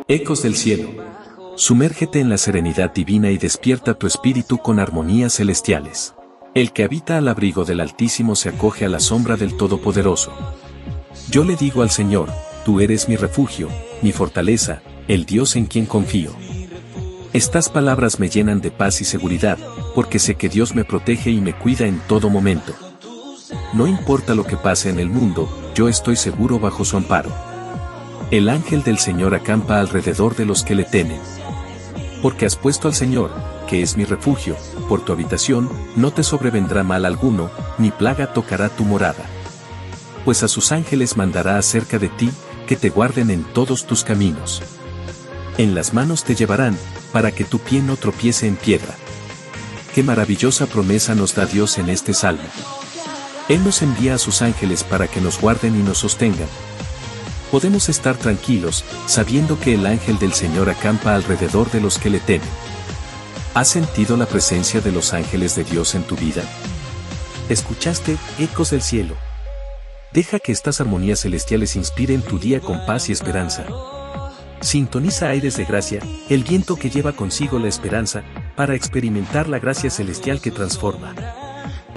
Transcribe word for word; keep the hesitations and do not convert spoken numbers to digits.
Ecos del cielo. Sumérgete en la serenidad divina y despierta tu espíritu con armonías celestiales. El que habita al abrigo del Altísimo se acoge a la sombra del Todopoderoso. Yo le digo al Señor, tú eres mi refugio, mi fortaleza, el Dios en quien confío. Estas palabras me llenan de paz y seguridad, porque sé que Dios me protege y me cuida en todo momento. No importa lo que pase en el mundo, yo estoy seguro bajo su amparo. El ángel del Señor acampa alrededor de los que le temen. Porque has puesto al Señor, que es mi refugio, por tu habitación, no te sobrevendrá mal alguno, ni plaga tocará tu morada. Pues a sus ángeles mandará acerca de ti, que te guarden en todos tus caminos. En las manos te llevarán, para que tu pie no tropiece en piedra. Qué maravillosa promesa nos da Dios en este salmo. Él nos envía a sus ángeles para que nos guarden y nos sostengan. Podemos estar tranquilos, sabiendo que el ángel del Señor acampa alrededor de los que le temen. ¿Has sentido la presencia de los ángeles de Dios en tu vida? ¿Escuchaste Ecos del cielo? Deja que estas armonías celestiales inspiren tu día con paz y esperanza. Sintoniza Aires de Gracia, el viento que lleva consigo la esperanza, para experimentar la gracia celestial que transforma.